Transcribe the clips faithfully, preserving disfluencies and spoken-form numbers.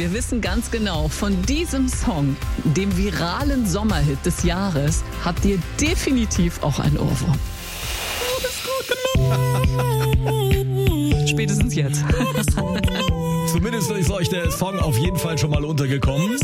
wir wissen ganz genau, von diesem Song, dem viralen Sommerhit des Jahres, habt ihr definitiv auch einen Ohrwurm. Spätestens jetzt. Zumindest ist euch der Song auf jeden Fall schon mal untergekommen.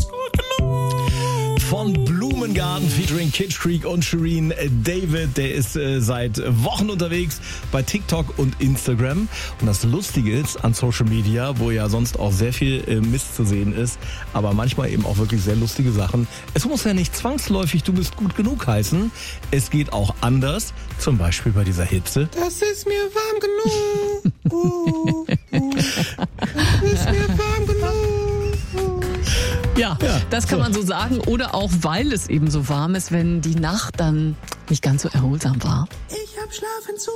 Von Blumengarten featuring Kid Creek und Shireen David. Der ist äh, seit Wochen unterwegs bei TikTok und Instagram. Und das Lustige ist an Social Media, wo ja sonst auch sehr viel äh, Mist zu sehen ist, aber manchmal eben auch wirklich sehr lustige Sachen. Es muss ja nicht zwangsläufig du bist gut genug heißen. Es geht auch anders. Zum Beispiel bei dieser Hitze. Das ist mir warm genug. Uh, uh. Das ist mir warm genug. Ja, ja, das kann so. man so sagen. Oder auch, weil es eben so warm ist, wenn die Nacht dann nicht ganz so erholsam war. Ich hab Schlafentzug.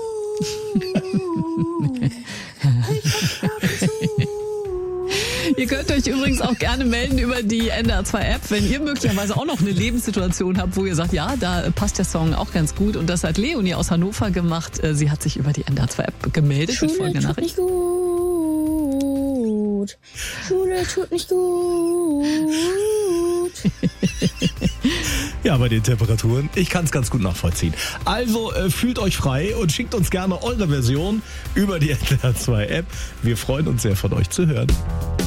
Ich hab Schlafentzug. Ihr könnt euch übrigens auch gerne melden über die N D R zwei App, wenn ihr möglicherweise auch noch eine Lebenssituation habt, wo ihr sagt, ja, da passt der Song auch ganz gut. Und das hat Leonie aus Hannover gemacht. Sie hat sich über die N D R zwei App gemeldet. Schule tut nicht gut. Schule tut nicht gut. Ja, bei den Temperaturen, ich kann es ganz gut nachvollziehen. Also äh, fühlt euch frei und schickt uns gerne eure Version über die N D R zwei App. Wir freuen uns sehr, von euch zu hören.